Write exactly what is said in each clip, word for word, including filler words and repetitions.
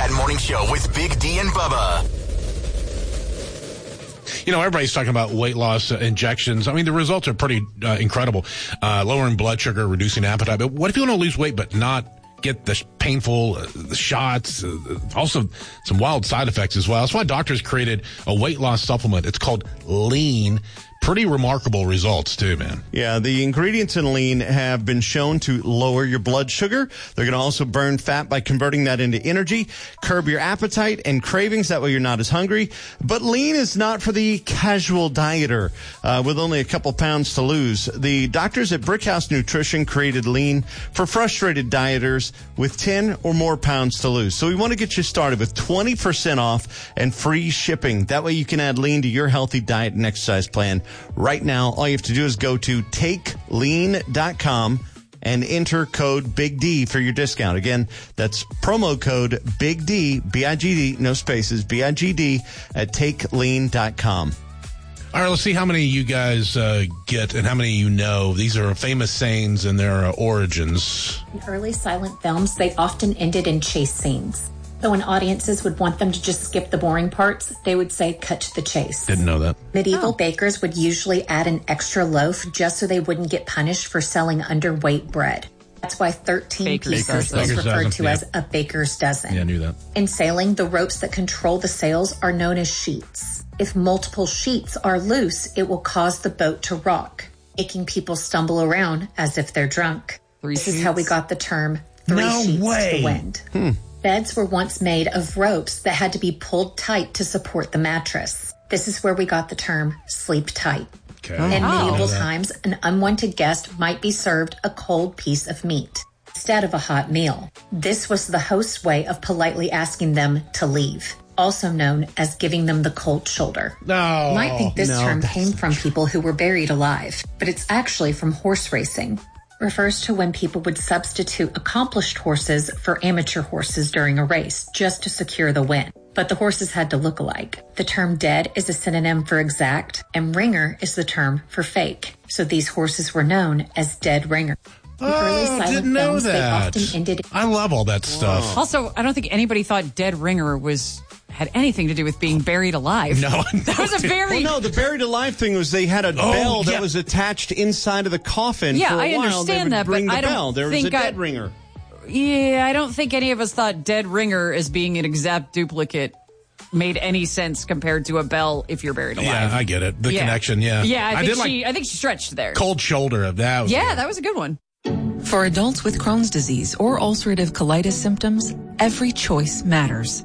That Morning Show with Big D and Bubba. You know, everybody's talking about weight loss uh, injections. I mean, the results are pretty uh, incredible. Uh, lowering blood sugar, reducing appetite. But what if you want to lose weight but not get the painful uh, the shots, uh, also some wild side effects as well? That's why doctors created a weight loss supplement. It's called Lean. Pretty remarkable results, too, man. Yeah, the ingredients in Lean have been shown to lower your blood sugar. They're going to also burn fat by converting that into energy, curb your appetite and cravings. That way you're not as hungry. But Lean is not for the casual dieter uh, with only a couple pounds to lose. The doctors at Brickhouse Nutrition created Lean for frustrated dieters with ten or more pounds to lose. So we want to get you started with twenty percent off and free shipping. That way you can add Lean to your healthy diet and exercise plan. Right now, all you have to do is go to take lean dot com and enter code Big D for your discount. Again, that's promo code Big D, B I G D, no spaces, B I G D at take lean dot com. All right, let's see how many you guys uh, get and how many you know. These are famous sayings and their uh, origins. In early silent films, they often ended in chase scenes. So when audiences would want them to just skip the boring parts, they would say, cut to the chase. Didn't know that. Medieval Oh. bakers would usually add an extra loaf just so they wouldn't get punished for selling underweight bread. That's why thirteen Baker's pieces dozen. is Baker's referred dozen, to yeah. as a baker's dozen. Yeah, I knew that. In sailing, the ropes that control the sails are known as sheets. If multiple sheets are loose, it will cause the boat to rock, making people stumble around as if they're drunk. Three this is how we sheets? got the term three No sheets way. to the wind. Hmm. Beds were once made of ropes that had to be pulled tight to support the mattress. This is where we got the term sleep tight. Okay. In Oh. medieval times, an unwanted guest might be served a cold piece of meat instead of a hot meal. This was the host's way of politely asking them to leave, also known as giving them the cold shoulder. No. You might think this no, term that's came not from people who were buried alive, but it's actually from horse racing. Refers to when people would substitute accomplished horses for amateur horses during a race just to secure the win. But the horses had to look alike. The term dead is a synonym for exact, and ringer is the term for fake. So these horses were known as dead ringer. In early Oh, silent didn't know films, they that. often ended. I love all that stuff. Also, I don't think anybody thought dead ringer was had anything to do with being buried alive. No, that was a very Well, no, the buried alive thing was they had a Oh, bell that yeah. was attached inside of the coffin. Yeah, for a I while. understand they would that, but ring the I don't bell. There was think a dead I- ringer. yeah. I don't think any of us thought dead ringer as being an exact duplicate made any sense compared to a bell if you're buried alive. Yeah, I get it. The Yeah. connection, yeah. Yeah, I think did she. like I think she stretched there. cold shoulder of that. Was Yeah, good. that was a good one. For adults with Crohn's disease or ulcerative colitis symptoms, every choice matters.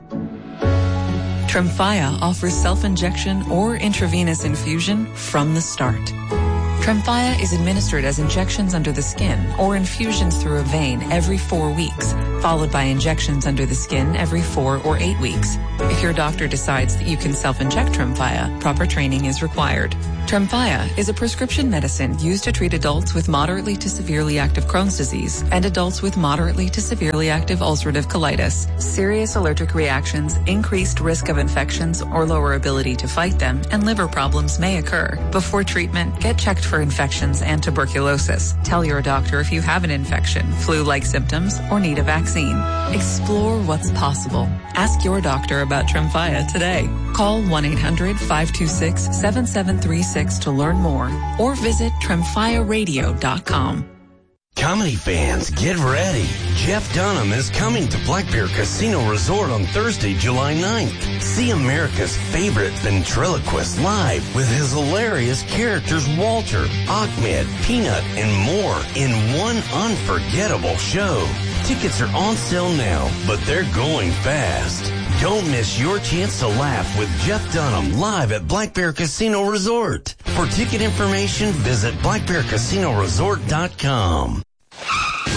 Tremfya offers self-injection or intravenous infusion from the start. Tremfya is administered as injections under the skin or infusions through a vein every four weeks, followed by injections under the skin every four or eight weeks. If your doctor decides that you can self-inject Tremfya, proper training is required. Tremfya is a prescription medicine used to treat adults with moderately to severely active Crohn's disease and adults with moderately to severely active ulcerative colitis. Serious allergic reactions, increased risk of infections or lower ability to fight them, and liver problems may occur. Before treatment, get checked for infections and tuberculosis. Tell your doctor if you have an infection, flu-like symptoms, or need a vaccine. Explore what's possible. Ask your doctor about Tremfya today. Call one eight hundred five two six seven seven three six to learn more or visit tremfya radio dot com. Comedy fans, get ready. Jeff Dunham is coming to Black Bear Casino Resort on Thursday, July ninth. See America's favorite ventriloquist live with his hilarious characters Walter, Ahmed, Peanut, and more in one unforgettable show. Tickets are on sale now, but they're going fast. Don't miss your chance to laugh with Jeff Dunham live at Black Bear Casino Resort. For ticket information, visit black bear casino resort dot com.